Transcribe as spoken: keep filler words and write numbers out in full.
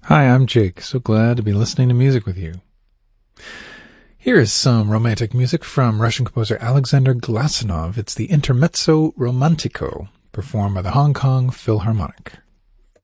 Hi, I'm Jake. So glad to be listening to music with you. Here is some romantic music from Russian composer Alexander Glasunov. It's the Intermezzo Romantico, performed by the Hong Kong Philharmonic.